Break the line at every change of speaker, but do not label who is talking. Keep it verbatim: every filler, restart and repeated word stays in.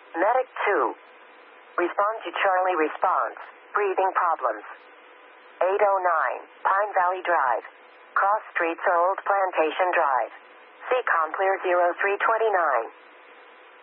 Medic two. Respond to Charlie response. Breathing problems. eight oh nine, Pine Valley Drive. Cross streets or Old Plantation Drive. C COM clear zero three two nine.